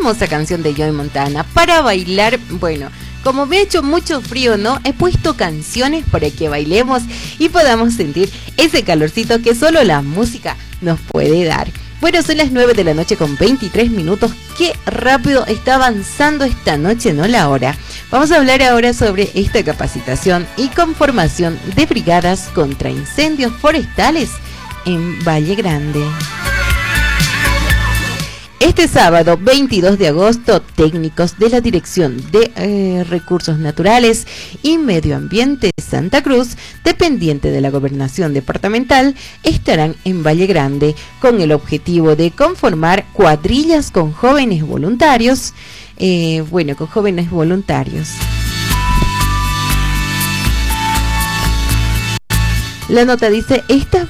hermosa canción de Joey Montana para bailar. Bueno, como me ha hecho mucho frío, ¿no? He puesto canciones para que bailemos y podamos sentir ese calorcito que solo la música nos puede dar. Bueno, son las 9 de la noche con 23 minutos. Qué rápido está avanzando esta noche, ¿no? La hora. Vamos a hablar ahora sobre esta capacitación y conformación de brigadas contra incendios forestales en Valle Grande. Este sábado 22 de agosto, técnicos de la Dirección de Recursos Naturales y Medio Ambiente Santa Cruz, dependiente de la Gobernación Departamental, estarán en Valle Grande con el objetivo de conformar cuadrillas con jóvenes voluntarios. La nota dice, estos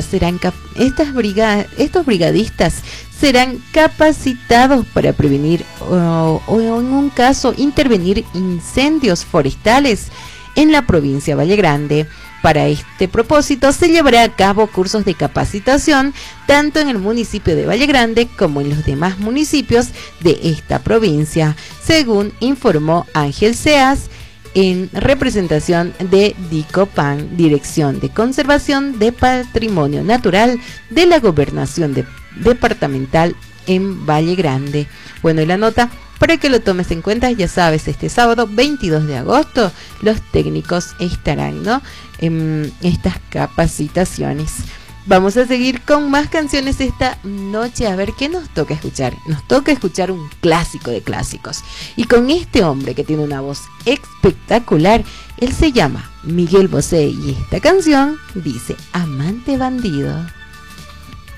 brigadistas serán capacitados para prevenir o en un caso intervenir incendios forestales en la provincia de Valle Grande. Para este propósito se llevará a cabo cursos de capacitación tanto en el municipio de Valle Grande como en los demás municipios de esta provincia, según informó Ángel Seas, en representación de DICOPAN, Dirección de Conservación de Patrimonio Natural de la Gobernación Departamental en Valle Grande. Bueno, y la nota, para que lo tomes en cuenta, ya sabes, este sábado 22 de agosto los técnicos estarán, ¿no?, en estas capacitaciones. Vamos a seguir con más canciones esta noche. A ver, ¿qué nos toca escuchar? Nos toca escuchar un clásico de clásicos. Y con este hombre que tiene una voz espectacular, él se llama Miguel Bosé y esta canción dice Amante Bandido.